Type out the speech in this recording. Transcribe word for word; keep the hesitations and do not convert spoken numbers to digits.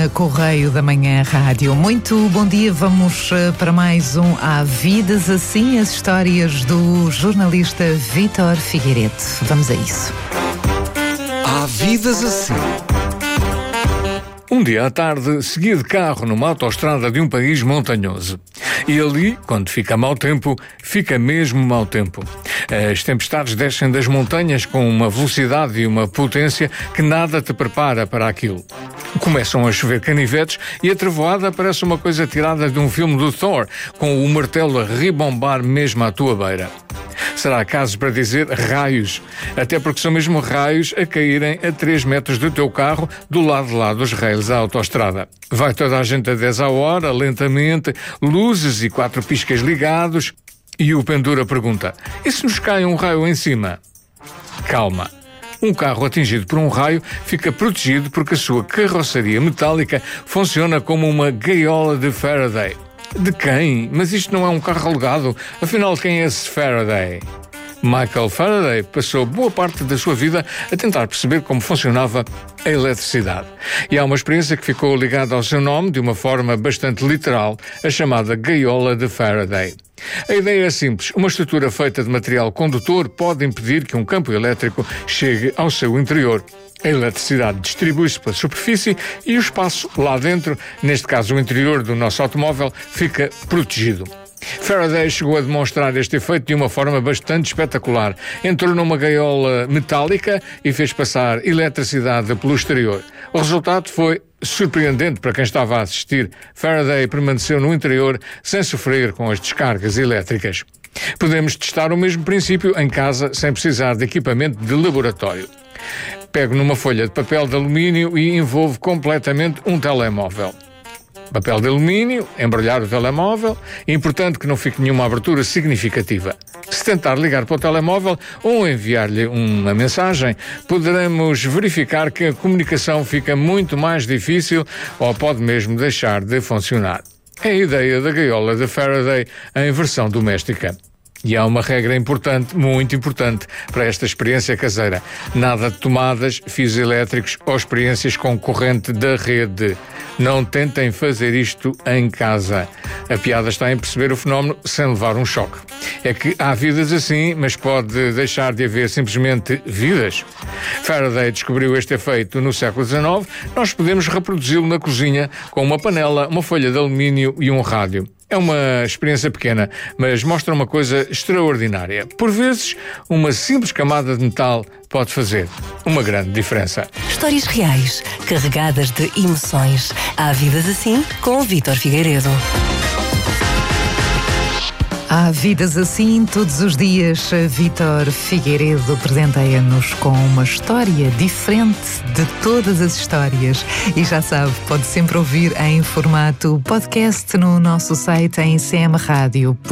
programa Correio da Manhã Rádio. Muito bom dia, vamos para mais um Há Vidas Assim, as histórias do jornalista Vítor Figueiredo. Vamos a isso. Há Vidas Assim. Um dia à tarde, segui de carro numa autoestrada de um país montanhoso. E ali, quando fica mau tempo, fica mesmo mau tempo. As tempestades descem das montanhas com uma velocidade e uma potência que nada te prepara para aquilo. Começam a chover canivetes e a trevoada parece uma coisa tirada de um filme do Thor, com o martelo a ribombar mesmo à tua beira. Será caso para dizer raios, até porque são mesmo raios a caírem a três metros do teu carro do lado de lá dos rails da autoestrada. Vai toda a gente a dez a hora, lentamente, luzes e quatro piscas ligados, e o pendura pergunta: e se nos cai um raio em cima? Calma. Um carro atingido por um raio fica protegido porque a sua carroceria metálica funciona como uma gaiola de Faraday. De quem? Mas isto não é um carro alugado. Afinal, quem é esse Faraday? Michael Faraday passou boa parte da sua vida a tentar perceber como funcionava a eletricidade. E há uma experiência que ficou ligada ao seu nome de uma forma bastante literal, a chamada gaiola de Faraday. A ideia é simples. Uma estrutura feita de material condutor pode impedir que um campo elétrico chegue ao seu interior. A eletricidade distribui-se pela superfície e o espaço lá dentro, neste caso o interior do nosso automóvel, fica protegido. Faraday chegou a demonstrar este efeito de uma forma bastante espetacular. Entrou numa gaiola metálica e fez passar eletricidade pelo exterior. O resultado foi surpreendente para quem estava a assistir. Faraday permaneceu no interior sem sofrer com as descargas elétricas. Podemos testar o mesmo princípio em casa sem precisar de equipamento de laboratório. Pego numa folha de papel de alumínio e envolvo completamente um telemóvel. Papel de alumínio, embrulhar o telemóvel, importante que não fique nenhuma abertura significativa. Se tentar ligar para o telemóvel ou enviar-lhe uma mensagem, poderemos verificar que a comunicação fica muito mais difícil ou pode mesmo deixar de funcionar. É a ideia da gaiola de Faraday em versão doméstica. E há uma regra importante, muito importante, para esta experiência caseira. Nada de tomadas, fios elétricos ou experiências com corrente da rede. Não tentem fazer isto em casa. A piada está em perceber o fenómeno sem levar um choque. É que há vidas assim, mas pode deixar de haver simplesmente vidas. Faraday descobriu este efeito no século dezenove. Nós podemos reproduzi-lo na cozinha com uma panela, uma folha de alumínio e um rádio. É uma experiência pequena, mas mostra uma coisa extraordinária. Por vezes, uma simples camada de metal pode fazer uma grande diferença. Histórias reais, carregadas de emoções. Há Vidas Assim, com o Vítor Figueiredo. Há Vidas Assim, todos os dias, Vítor Figueiredo presenteia-nos com uma história diferente de todas as histórias. E já sabe, pode sempre ouvir em formato podcast no nosso site em c m radio ponto com.